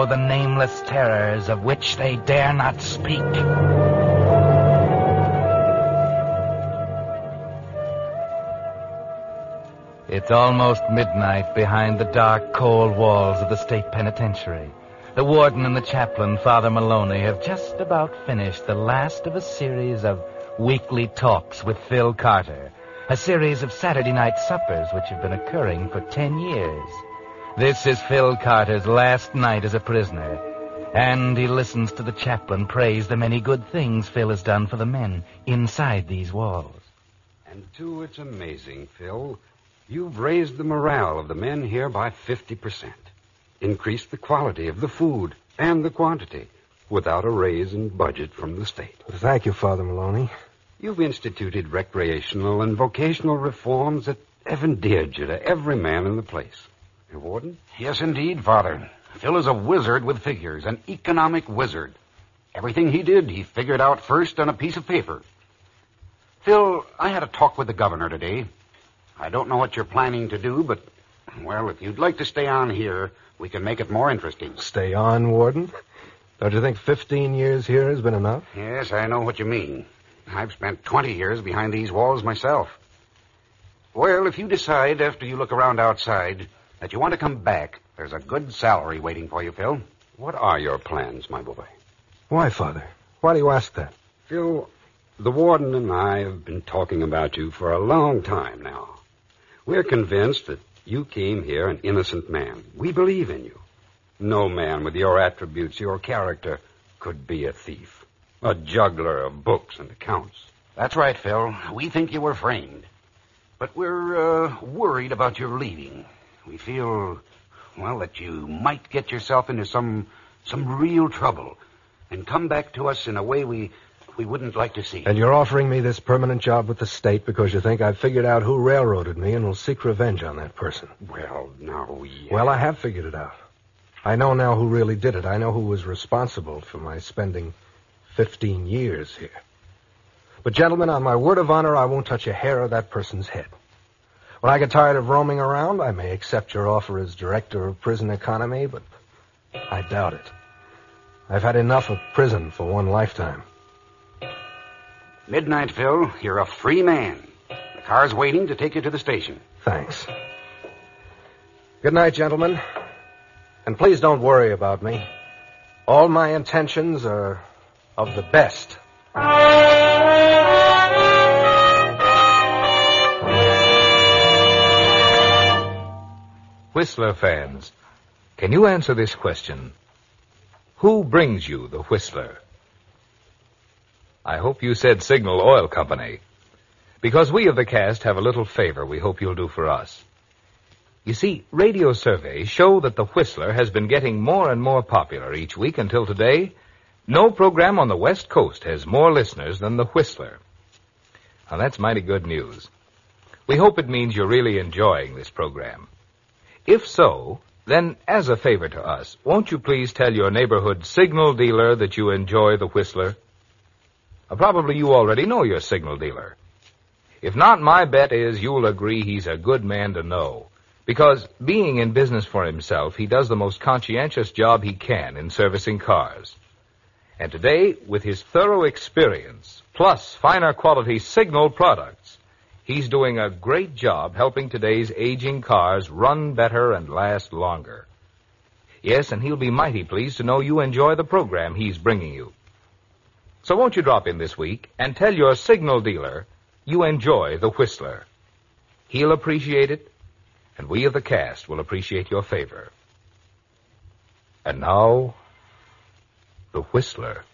know the nameless terrors of which they dare not speak. It's almost midnight behind the dark, cold walls of the state penitentiary. The warden and the chaplain, Father Maloney, have just about finished the last of a series of weekly talks with Phil Carter, a series of Saturday night suppers which have been occurring for 10 years. This is Phil Carter's last night as a prisoner, and he listens to the chaplain praise the many good things Phil has done for the men inside these walls. And, too, it's amazing, Phil. You've raised the morale of the men here by 50%. Increased the quality of the food and the quantity without a raise in budget from the state. Well, thank you, Father Maloney. You've instituted recreational and vocational reforms that have endeared you to every man in the place. Your warden? Yes, indeed, Father. Phil is a wizard with figures, an economic wizard. Everything he did, he figured out first on a piece of paper. Phil, I had a talk with the governor today. I don't know what you're planning to do, but, well, if you'd like to stay on here, we can make it more interesting. Stay on, Warden? Don't you think 15 years here has been enough? Yes, I know what you mean. I've spent 20 years behind these walls myself. Well, if you decide after you look around outside that you want to come back, there's a good salary waiting for you, Phil. What are your plans, my boy? Why, Father? Why do you ask that? Phil, the warden and I have been talking about you for a long time now. We're convinced that you came here an innocent man. We believe in you. No man with your attributes, your character, could be a thief, a juggler of books and accounts. That's right, Phil. We think you were framed. But we're worried about your leaving. We feel, well, that you might get yourself into some real trouble and come back to us in a way we wouldn't like to see. And you're offering me this permanent job with the state because you think I've figured out who railroaded me and will seek revenge on that person. Well, now, Well, I have figured it out. I know now who really did it. I know who was responsible for my spending 15 years here. But, gentlemen, on my word of honor, I won't touch a hair of that person's head. When I get tired of roaming around, I may accept your offer as director of prison economy, but I doubt it. I've had enough of prison for one lifetime. Midnight, Phil. You're a free man. The car's waiting to take you to the station. Thanks. Good night, gentlemen. And please don't worry about me. All my intentions are of the best. Whistler fans, can you answer this question? Who brings you the Whistler? I hope you said Signal Oil Company, because we of the cast have a little favor we hope you'll do for us. You see, radio surveys show that the Whistler has been getting more and more popular each week until today. No program on the West Coast has more listeners than the Whistler. Now, that's mighty good news. We hope it means you're really enjoying this program. If so, then as a favor to us, won't you please tell your neighborhood signal dealer that you enjoy the Whistler? Probably you already know your signal dealer. If not, my bet is you'll agree he's a good man to know. Because, being in business for himself, he does the most conscientious job he can in servicing cars. And today, with his thorough experience, plus finer quality signal products, he's doing a great job helping today's aging cars run better and last longer. Yes, and he'll be mighty pleased to know you enjoy the program he's bringing you. So won't you drop in this week and tell your signal dealer you enjoy the Whistler. He'll appreciate it, and we of the cast will appreciate your favor. And now, the Whistler.